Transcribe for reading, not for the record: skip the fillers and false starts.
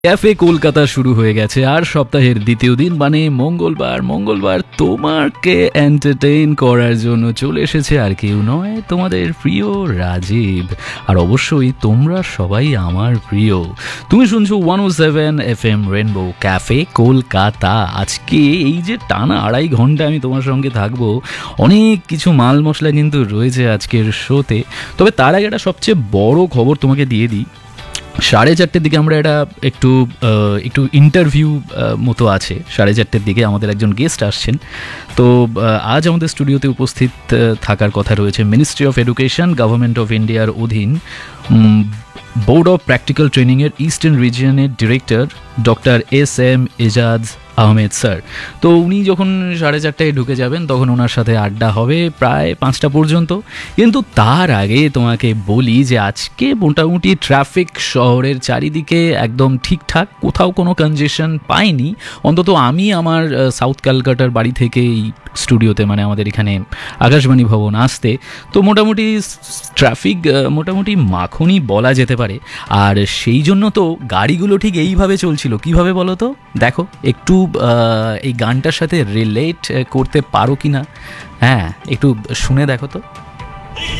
Cafe Kolkata শুরু হয়ে গেছে আর সপ্তাহের দ্বিতীয় দিন মানে মঙ্গলবার তোমাকে এন্টারটেইন করার জন্য চলে এসেছে আর কেউ নয় তোমাদের প্রিয় রাজীব। আর অবশ্যই তোমরা সবাই আমার প্রিয়। তুমি শুনছো 107 FM রেনবো ক্যাফে কলকাতা। আজকে এই যে টানা 2.5 ঘন্টা আমি তোমার সঙ্গে থাকবো, অনেক কিছু মাল মশলা কিন্তু রয়েছে আজকের শোতে। তবে তার আগে একটা সবচেয়ে বড় খবর তোমাকে দিয়ে দিই। 4:30 দিকে আমরা একটু ইন্টারভিউ মতো আছে। 4:30 দিকে আমাদের একজন গেস্ট আসছেন। তো আজ আমাদের স্টুডিওতে উপস্থিত থাকার কথা রয়েছে ministry of education, government of ইন্ডিয়ার অধীন বোর্ড অফ প্র্যাকটিক্যাল ট্রেনিংয়ের eastern রিজিয়নের director doctor SM Ejaz Ahmed sir. তো উনি যখন 4:30টায় ঢুকে যাবেন তখন ওনার সাথে আড্ডা হবে প্রায় 5টা পর্যন্ত। কিন্তু তার আগে তোমাকে বলি যে আজকে মোটামুটি ট্রাফিক শহরের চারিদিকে একদম ঠিকঠাক, কোথাও কোনো কনজেশন পাইনি। অন্তত আমি আমার সাউথ ক্যালকাটার বাড়ি থেকে এই স্টুডিওতে মানে আমাদের এখানে আকাশবাণী ভবন আসতে তো মোটামুটি ট্রাফিক মোটামুটি মাখনই বলা যেতে পারে। আর সেই জন্য তো গাড়িগুলো ঠিক এইভাবে চলছিল। কিভাবে বলো তো? দেখো একটু এই গানটার সাথে রিলেট করতে পারো কি না? হ্যাঁ, একটু শুনে দেখো তো।